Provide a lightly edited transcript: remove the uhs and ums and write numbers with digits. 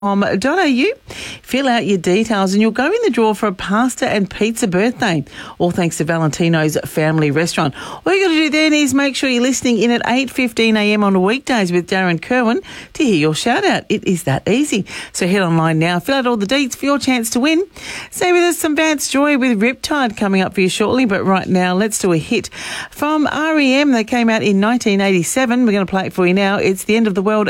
Fill out your details and you'll go in the draw for a pasta and pizza birthday, all thanks to Valentino's Family Restaurant. All you got to do then is make sure you're listening in at 8:15am on weekdays with Darren Kerwin to hear your shout out. It is that easy. So head online now, fill out all the deets for your chance to win. Stay with us, some Vance Joy with Riptide coming up for you shortly, but right now let's do a hit from REM. They came out in 1987. We're going to play it for you now. It's The End of the World